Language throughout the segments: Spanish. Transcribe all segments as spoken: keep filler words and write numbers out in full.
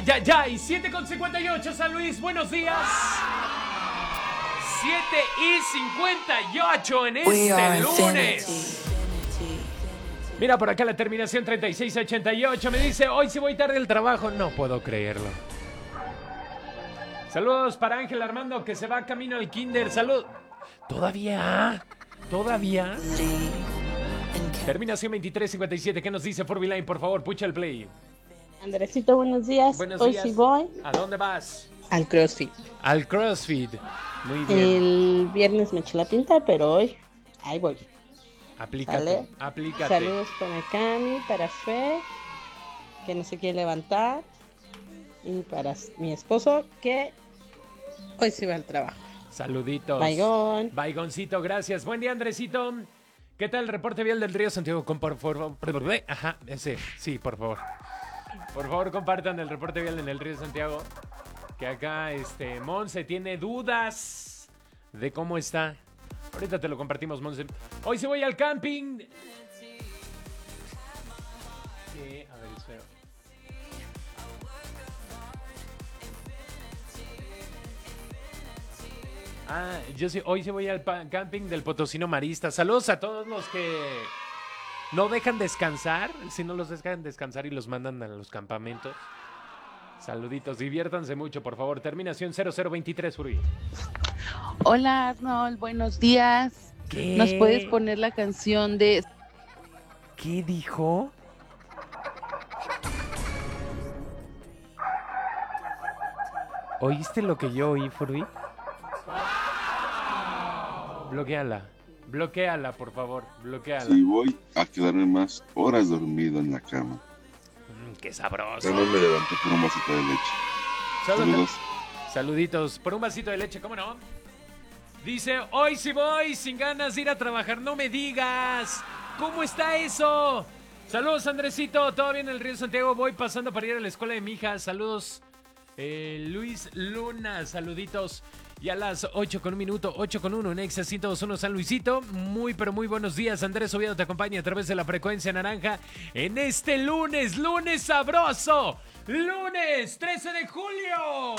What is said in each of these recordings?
ay, ay, ay. siete con cincuenta y ocho, San Luis, buenos días. siete y cincuenta y ocho en este lunes. Mira, por acá la terminación treinta y seis ochenta y ocho me dice, hoy sí voy tarde al trabajo. No puedo creerlo. Saludos para Ángel Armando, que se va camino al kinder. Salud. ¿Todavía? ¿Todavía? Terminación veintitrés cincuenta y siete. ¿Qué nos dice Furby Line? Por favor, pucha el play. Andresito, buenos días. Buenos Hoy días. sí voy ¿A dónde vas? al CrossFit. Al CrossFit. Muy bien. El viernes me eché la pinta, pero hoy ahí voy. Aplícate, ¿Sale? aplícate. Saludos para Cami, para Fe, que no se quiere levantar, y para mi esposo, que hoy se va al trabajo. Saluditos. Baigón. Baigoncito, gracias. Buen día, Andresito. ¿Qué tal el reporte vial del Río Santiago? Con por favor. Ajá, ese. Sí, por favor. Por favor, compartan el reporte vial en el Río Santiago. Que acá, este, Monse tiene dudas de cómo está. Ahorita te lo compartimos, Monse. Hoy sí voy al camping. Sí, a ver, espera. Ah, yo sí, hoy sí voy al pa- camping del Potosino Marista. Saludos a todos los que no dejan descansar. Si no los dejan descansar y los mandan a los campamentos. Saluditos, diviértanse mucho, por favor. Terminación cero cero veintitrés, Uri. Hola Arnold, buenos días. ¿Qué? ¿Nos puedes poner la canción de... ¿Qué dijo? ¿Oíste lo que yo oí, Furby? Bloqueala. Bloqueala, por favor. Bloqueala. Sí, voy a quedarme más horas dormido en la cama. Mm, qué sabroso. Ya no me levanté por un vasito de leche. Saludos. Saluditos. Por un vasito de leche, ¿cómo no? Dice, hoy sí voy, sin ganas de ir a trabajar, no me digas. ¿Cómo está eso? Saludos, Andresito. ¿Todo bien en el Río Santiago? Voy pasando para ir a la escuela de mi hija. Saludos, eh, Luis Luna. Saluditos. Y a las ocho con un minuto, ocho con uno en Exa ciento dos punto uno San Luisito. Muy, pero muy buenos días. Andrés Oviedo te acompaña a través de la frecuencia naranja en este lunes, lunes sabroso. Lunes trece de julio.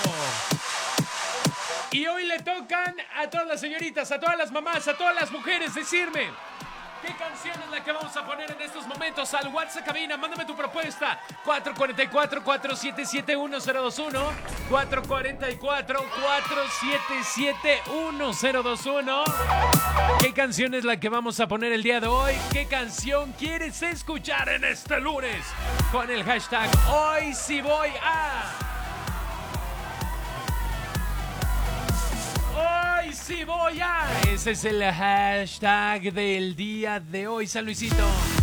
Y hoy le tocan a todas las señoritas, a todas las mamás, a todas las mujeres decirme qué canción es la que vamos a poner en estos momentos al WhatsApp cabina. Mándame tu propuesta. cuatro cuatro cuatro, cuatro siete siete, uno cero dos uno. cuatro cuatro cuatro, cuatro siete siete, uno cero dos uno. ¿Qué canción es la que vamos a poner el día de hoy? ¿Qué canción quieres escuchar en este lunes? Con el hashtag Hoy sí voy a... Hoy sí voy a... Ese es el hashtag del día de hoy, San Luisito.